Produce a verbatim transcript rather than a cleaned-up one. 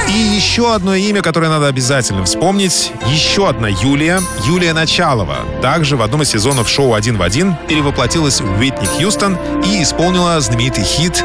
И еще одно имя, которое надо обязательно вспомнить. Еще одна Юлия. Юлия Началова. Также в одном из сезонов шоу «Один в один» перевоплотилась в Уитни Хьюстон и исполнила знаменитый хит